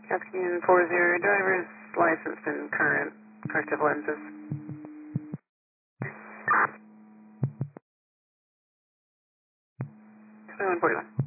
Captain 40, driver's licensed and current, corrective lenses. 2141.